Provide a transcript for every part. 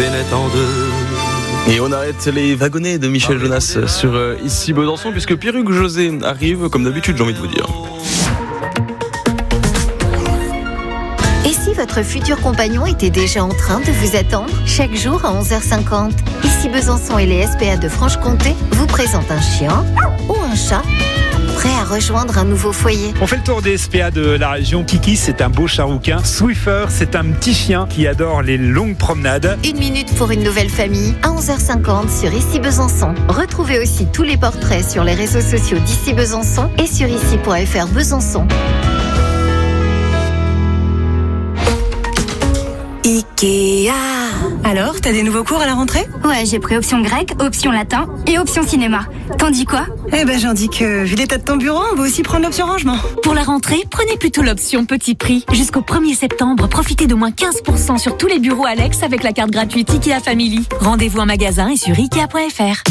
est en deux. Et on arrête les wagonnets de Michel Jonas sur Ici Besançon, puisque Pierre-Hugues José arrive, comme d'habitude, j'ai envie de vous dire. Et si votre futur compagnon était déjà en train de vous attendre chaque jour à 11h50? Ici Besançon et les SPA de Franche-Comté vous présentent un chien ou un chat prêt à rejoindre un nouveau foyer. On fait le tour des SPA de la région. Kiki, c'est un beau chat rouquin. Swiffer, c'est un petit chien qui adore les longues promenades. 1 minute pour une nouvelle famille à 11h50 sur Ici Besançon. Retrouvez aussi tous les portraits sur les réseaux sociaux d'Ici Besançon et sur ici.fr Besançon. Ikea. Alors, t'as des nouveaux cours à la rentrée? Ouais, j'ai pris option grec, option latin et option cinéma. T'en dis quoi? Eh ben, j'en dis que, vu l'état de ton bureau, on va aussi prendre l'option rangement. Pour la rentrée, prenez plutôt l'option petit prix. Jusqu'au 1er septembre, profitez d'au moins 15% sur tous les bureaux Alex avec la carte gratuite Ikea Family. Rendez-vous en magasin et sur Ikea.fr.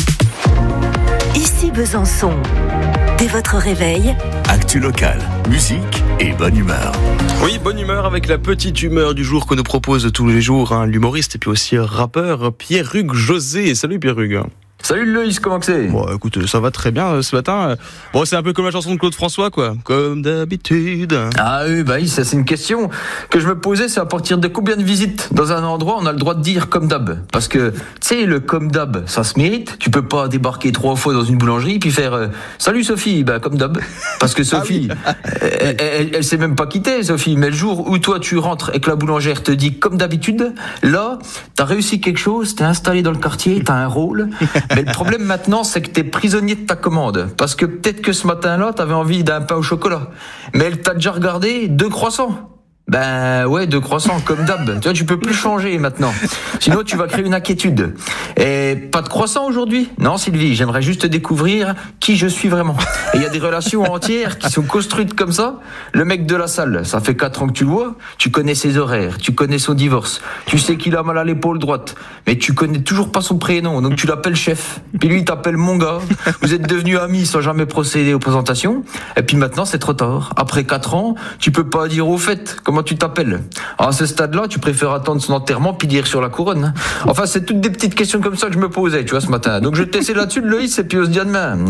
Ici Besançon. Dès votre réveil, actu locale, musique et bonne humeur. Oui, bonne humeur avec la petite humeur du jour que nous propose tous les jours l'humoriste et puis aussi rappeur Pierre-Hugues José. Salut Pierre-Hugues. Salut Loïs, comment c'est? Bon, écoute, ça va très bien ce matin. Bon, c'est un peu comme la chanson de Claude François, quoi. Comme d'habitude. Ah oui, ça c'est une question que je me posais, c'est à partir de combien de visites dans un endroit on a le droit de dire comme d'hab? Parce que, tu sais, le comme d'hab, ça se mérite. Tu peux pas débarquer 3 fois dans une boulangerie puis faire salut Sophie, comme d'hab. Parce que Sophie, elle s'est même pas quittée, Sophie. Mais le jour où toi tu rentres et que la boulangère te dit comme d'habitude, là, t'as réussi quelque chose, t'es installé dans le quartier, t'as un rôle. Mais le problème maintenant, c'est que t'es prisonnier de ta commande. Parce que peut-être que ce matin-là, t'avais envie d'un pain au chocolat. Mais elle t'a déjà regardé 2 croissants. Ben ouais, 2 croissants comme d'hab. Tu vois, tu peux plus changer maintenant. Sinon, tu vas créer une inquiétude. Et pas de croissant aujourd'hui? Non, Sylvie, j'aimerais juste découvrir qui je suis vraiment. Et il y a des relations entières qui sont construites comme ça. Le mec de la salle, ça fait 4 ans que tu le vois. Tu connais ses horaires, tu connais son divorce. Tu sais qu'il a mal à l'épaule droite. Mais tu connais toujours pas son prénom. Donc tu l'appelles chef. Puis lui, il t'appelle mon gars. Vous êtes devenus amis sans jamais procéder aux présentations. Et puis maintenant, c'est trop tard. Après 4 ans, tu peux pas dire au fait comment tu t'appelles. À ce stade-là, tu préfères attendre son enterrement puis dire sur la couronne. Enfin, c'est toutes des petites questions comme ça que je me posais, tu vois, ce matin. Donc je vais te laisser là-dessus de Loïs et puis on se dit à demain.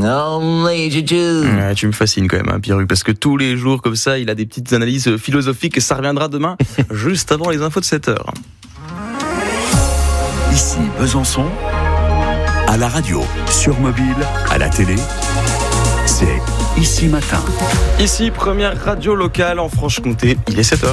Ouais, tu me fascines quand même, Pierre-Hugues, parce que tous les jours comme ça, il a des petites analyses philosophiques et ça reviendra demain, juste avant les infos de 7h. Ici Besançon, à la radio, sur mobile, à la télé, c'est Ici Matin. Ici, première radio locale en Franche-Comté, il est 7h.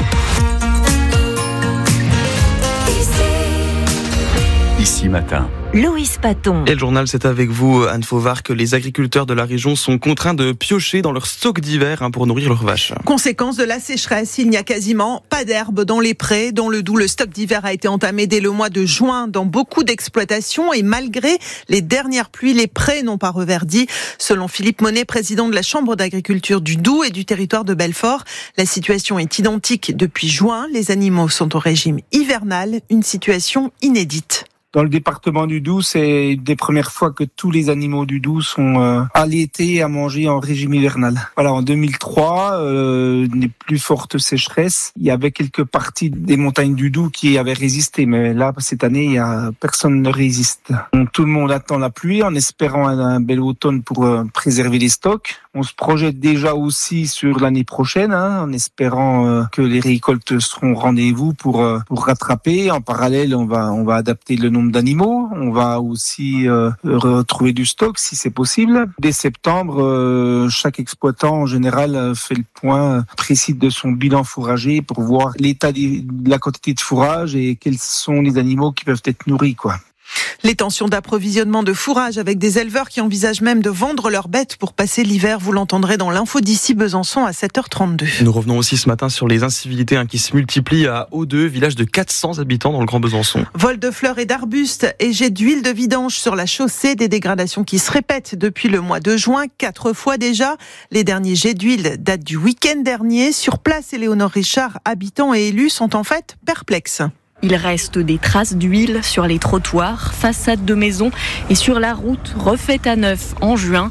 Ici Matin. Loïs Paton. Et le journal, c'est avec vous, Anne Fauvard, que les agriculteurs de la région sont contraints de piocher dans leur stock d'hiver pour nourrir leurs vaches. Conséquence de la sécheresse, il n'y a quasiment pas d'herbe dans les prés. Dans le Doubs, le stock d'hiver a été entamé dès le mois de juin dans beaucoup d'exploitations et malgré les dernières pluies, les prés n'ont pas reverdi. Selon Philippe Monet, président de la Chambre d'agriculture du Doubs et du territoire de Belfort, la situation est identique depuis juin. Les animaux sont au régime hivernal, une situation inédite. Dans le département du Doubs, c'est une des premières fois que tous les animaux du Doubs sont allaités à manger en régime hivernal. Voilà, en 2003, une plus forte sécheresse, il y avait quelques parties des montagnes du Doubs qui avaient résisté, mais là, cette année, personne ne résiste. Donc, tout le monde attend la pluie en espérant un bel automne pour préserver les stocks. On se projette déjà aussi sur l'année prochaine, en espérant que les récoltes seront au rendez-vous pour rattraper. En parallèle, on va adapter le nombre d'animaux. On va aussi retrouver du stock si c'est possible. Dès septembre, chaque exploitant en général fait le point précis de son bilan fourrager pour voir l'état de la quantité de fourrage et quels sont les animaux qui peuvent être nourris, quoi. Les tensions d'approvisionnement de fourrage avec des éleveurs qui envisagent même de vendre leurs bêtes pour passer l'hiver. Vous l'entendrez dans l'info d'Ici Besançon à 7h32. Nous revenons aussi ce matin sur les incivilités qui se multiplient à Haut-Deux, village de 400 habitants dans le Grand Besançon. Vol de fleurs et d'arbustes et jet d'huile de vidange sur la chaussée, des dégradations qui se répètent depuis le mois de juin, 4 fois déjà. Les derniers jets d'huile datent du week-end dernier. Sur place, Éléonore Richard, habitants et élus sont en fait perplexes. Il reste des traces d'huile sur les trottoirs, façades de maisons et sur la route refaite à neuf en juin.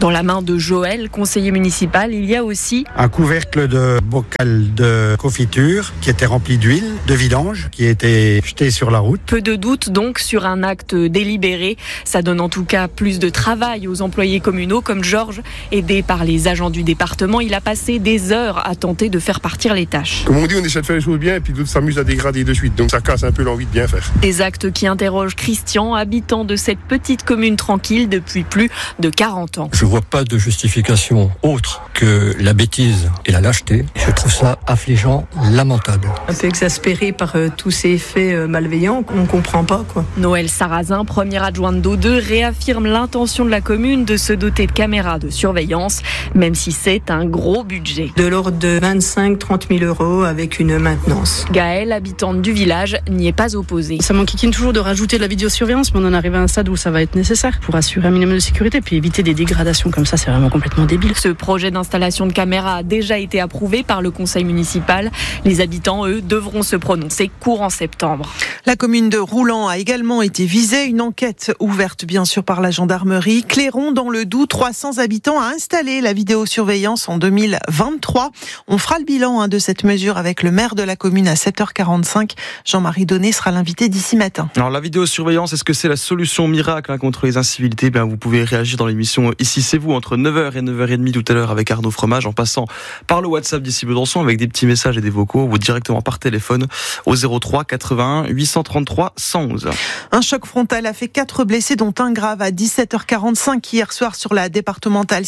Dans la main de Joël, conseiller municipal, il y a aussi un couvercle de bocal de confiture qui était rempli d'huile, de vidange, qui était jeté sur la route. Peu de doute donc sur un acte délibéré. Ça donne en tout cas plus de travail aux employés communaux comme Georges. Aidé par les agents du département, il a passé des heures à tenter de faire partir les tâches. Comme on dit, on essaie de faire les choses bien et puis d'autres s'amusent à dégrader de suite. Donc ça casse un peu l'envie de bien faire. Des actes qui interrogent Christian, habitant de cette petite commune tranquille depuis plus de 40 ans. Je vois pas de justification autre que la bêtise et la lâcheté. Je trouve ça affligeant, lamentable. Un peu exaspéré par tous ces effets malveillants qu'on comprend pas, quoi. Noël Sarrazin, première adjointe d'O2, réaffirme l'intention de la commune de se doter de caméras de surveillance, même si c'est un gros budget. De l'ordre de 25-30 000 euros avec une maintenance. Gaëlle, habitante du village, n'y est pas opposée. Ça m'enquiquine toujours de rajouter de la vidéosurveillance, mais on en arrive à un stade où ça va être nécessaire pour assurer un minimum de sécurité, puis éviter des dégradations comme ça, c'est vraiment complètement débile. Ce projet d'installation de caméras a déjà été approuvé par le conseil municipal. Les habitants, eux, devront se prononcer courant septembre. La commune de Roulan a également été visée. Une enquête ouverte, bien sûr, par la gendarmerie. Clairon, dans le Doubs, 300 habitants a installé la vidéosurveillance en 2023. On fera le bilan de cette mesure avec le maire de la commune à 7h45. Jean-Marie Donnet sera l'invité d'ici matin. Alors, la vidéosurveillance, est-ce que c'est la solution miracle contre les incivilités ? Vous pouvez réagir dans l'émission Ici c'est vous entre 9h et 9h30 tout à l'heure avec Arnaud Fromage, en passant par le WhatsApp d'Ici Besançon avec des petits messages et des vocaux ou directement par téléphone au 03 81 833 111. Un choc frontal a fait 4 blessés dont un grave à 17h45 hier soir sur la départementale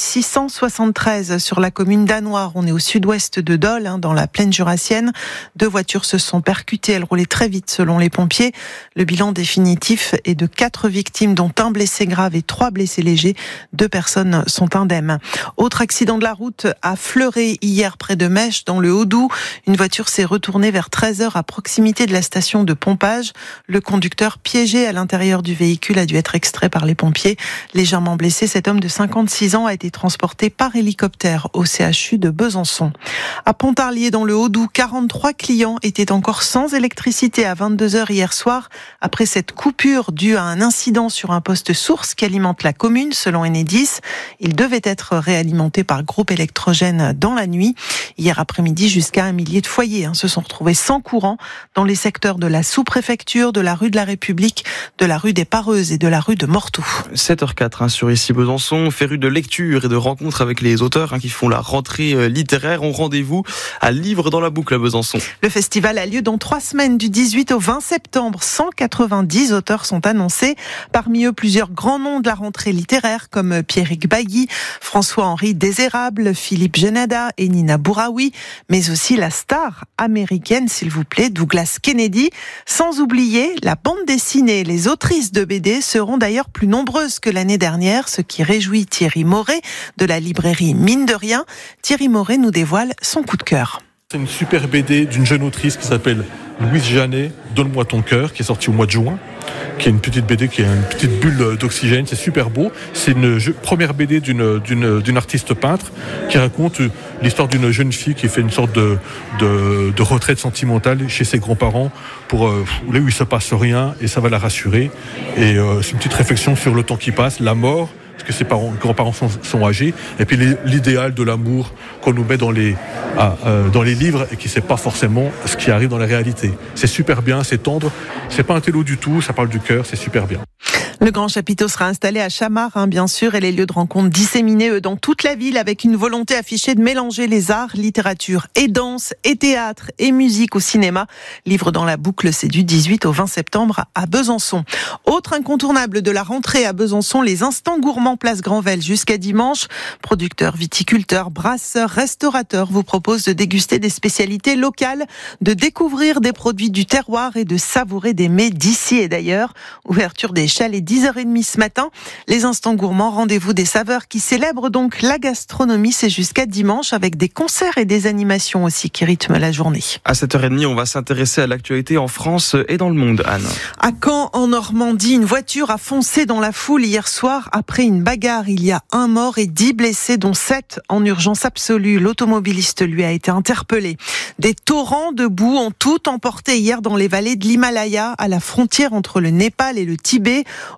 673 sur la commune d'Anoire. On est au sud-ouest de Dole, dans la plaine jurassienne. 2 voitures se sont percutées, elles roulaient très vite selon les pompiers. Le bilan définitif est de 4 victimes dont un blessé grave et 3 blessés légers. 2 personnes sont indemnes. Autre accident de la route à Fleuret hier près de Mèche dans le Haut-Doubs. Une voiture s'est retournée vers 13h à proximité de la station de pompage. Le conducteur piégé à l'intérieur du véhicule a dû être extrait par les pompiers. Légèrement blessé, cet homme de 56 ans a été transporté par hélicoptère au CHU de Besançon. À Pontarlier dans le Haut-Doubs, 43 clients étaient encore sans électricité à 22h hier soir après cette coupure due à un incident sur un poste source qui alimente la commune selon Enedis. Il devait être réalimenté par groupe électrogène dans la nuit. Hier après-midi, jusqu'à 1 millier de foyers se sont retrouvés sans courant dans les secteurs de la sous-préfecture, de la rue de la République, de la rue des Pareuses et de la rue de Morteau. 7h04 sur Ici Besançon, féru de lecture et de rencontres avec les auteurs qui font la rentrée littéraire. On rendez-vous à Livre dans la boucle à Besançon. Le festival a lieu dans 3 semaines, du 18 au 20 septembre. 190 auteurs sont annoncés. Parmi eux, plusieurs grands noms de la rentrée littéraire comme Pierrick Bailly, François-Henri Désérable, Philippe Genada et Nina Bouraoui, mais aussi la star américaine, s'il vous plaît, Douglas Kennedy. Sans oublier la bande dessinée. Les autrices de BD seront d'ailleurs plus nombreuses que l'année dernière, ce qui réjouit Thierry Moret de la librairie Mine de Rien. Thierry Moret nous dévoile son coup de cœur. C'est une super BD d'une jeune autrice qui s'appelle Louise Janet, Donne-moi ton cœur, qui est sortie au mois de juin, qui est une petite BD, qui est une petite bulle d'oxygène, c'est super beau. C'est une première BD d'une artiste peintre qui raconte l'histoire d'une jeune fille qui fait une sorte de retraite sentimentale chez ses grands-parents pour là où il se passe rien et ça va la rassurer. Et c'est une petite réflexion sur le temps qui passe, la mort, parce que ses grands-parents sont âgés, et puis l'idéal de l'amour qu'on nous met dans les livres et qui c'est pas forcément ce qui arrive dans la réalité. C'est super bien, c'est tendre, c'est pas un télo du tout, ça parle du cœur, c'est super bien. Le grand chapiteau sera installé à Chamard, bien sûr, et les lieux de rencontre disséminés dans toute la ville avec une volonté affichée de mélanger les arts, littérature et danse, et théâtre et musique au cinéma. Livre dans la boucle, c'est du 18 au 20 septembre à Besançon. Autre incontournable de la rentrée à Besançon, les instants gourmands place Granvelle jusqu'à dimanche. Producteurs, viticulteurs, brasseurs, restaurateurs vous proposent de déguster des spécialités locales, de découvrir des produits du terroir et de savourer des mets d'ici et d'ailleurs. Ouverture des chalets 10h30 ce matin. Les instants gourmands, rendez-vous des saveurs qui célèbrent donc la gastronomie. C'est jusqu'à dimanche avec des concerts et des animations aussi qui rythment la journée. À 7h30, on va s'intéresser à l'actualité en France et dans le monde, Anne. À Caen, en Normandie, une voiture a foncé dans la foule hier soir après une bagarre. Il y a 1 mort et 10 blessés, dont 7 en urgence absolue. L'automobiliste, lui, a été interpellé. Des torrents de boue ont tout emporté hier dans les vallées de l'Himalaya, à la frontière entre le Népal et le Tibet.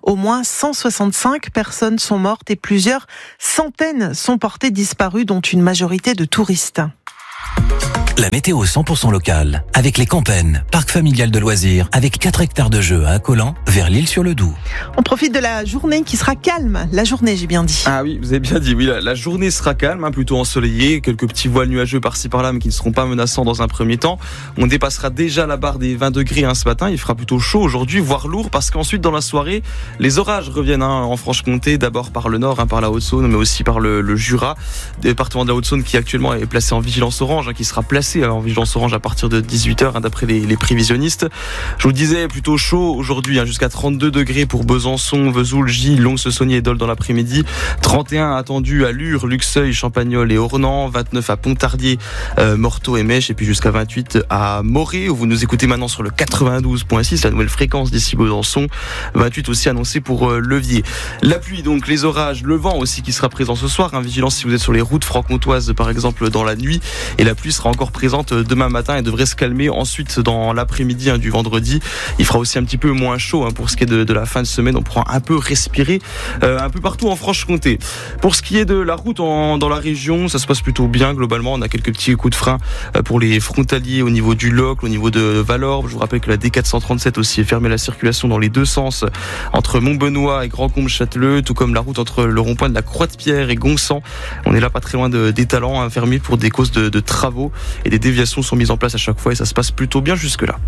Au moins 165 personnes sont mortes et plusieurs centaines sont portées disparues, dont une majorité de touristes. La météo 100% locale, avec les Campennes, parc familial de loisirs, avec 4 hectares de jeux à Accolant, vers l'Île-sur-le-Doubs. On profite de la journée qui sera calme. La journée, j'ai bien dit. Ah oui, vous avez bien dit, oui, la journée sera calme, plutôt ensoleillée, quelques petits voiles nuageux par-ci par-là, mais qui ne seront pas menaçants dans un premier temps. On dépassera déjà la barre des 20 degrés ce matin, il fera plutôt chaud aujourd'hui, voire lourd, parce qu'ensuite dans la soirée, les orages reviennent en Franche-Comté, d'abord par le nord, par la Haute-Saône, mais aussi par le Jura, département de la Haute-Saône qui actuellement est placé en vigilance orange, qui sera placé en vigilance orange à partir de 18h d'après les prévisionnistes. Je vous le disais, plutôt chaud aujourd'hui, jusqu'à 32 degrés pour Besançon, Vesoul, Gilles, Lons-le-Saunier et Dole dans l'après-midi. 31 attendu à Lure, Luxeuil, Champagnole et Ornans. 29 à Pontarlier, Morteau et Mèche. Et puis jusqu'à 28 à Morée, où vous nous écoutez maintenant sur le 92.6, la nouvelle fréquence d'ici Besançon. 28 aussi annoncé pour Levier. La pluie donc, les orages, le vent aussi qui sera présent ce soir. Vigilance si vous êtes sur les routes franc-comtoises par exemple dans la nuit. Et la pluie sera encore présente demain matin et devrait se calmer ensuite dans l'après-midi du vendredi. Il fera aussi un petit peu moins chaud pour ce qui est de la fin de semaine. On pourra un peu respirer un peu partout en Franche-Comté. Pour ce qui est de la route dans la région, ça se passe plutôt bien globalement. On a quelques petits coups de frein pour les frontaliers au niveau du Locle, au niveau de Valorbe. Je vous rappelle que la D437 aussi est fermée à la circulation dans les deux sens entre Montbenoît et Grand-Combe-Châteleux, tout comme la route entre le rond-point de la Croix-de-Pierre et Gonçan. On est là pas très loin d'Étalans, fermé pour des causes de travaux, et des déviations sont mises en place à chaque fois et ça se passe plutôt bien jusque-là.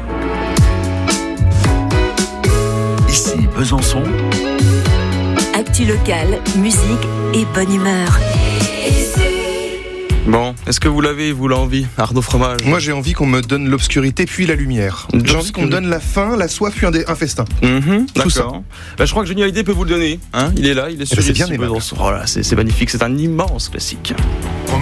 Ici Besançon. Actu locale, musique et bonne humeur. Bon, est-ce que vous l'avez, vous, l'envie, Arnaud Fromage? Moi, j'ai envie qu'on me donne l'obscurité puis la lumière. J'ai envie qu'on me donne la faim, la soif puis un festin. D'accord. Ça. Je crois que Johnny Hallyday peut vous le donner. Il est là, il est sur c'est bien Besançon. Oh là, c'est magnifique, c'est un immense classique.